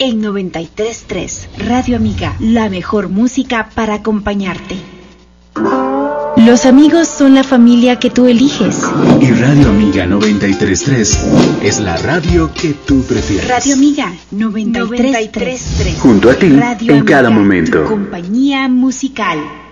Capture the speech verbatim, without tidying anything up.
en noventa y tres punto tres. Radio Amiga, la mejor música para acompañarte. Los amigos son la familia que tú eliges. Y Radio Amiga noventa y tres punto tres es la radio que tú prefieres. Radio Amiga noventa y tres punto tres. Junto a ti, Radio en cada Amiga, momento. Tu compañía musical.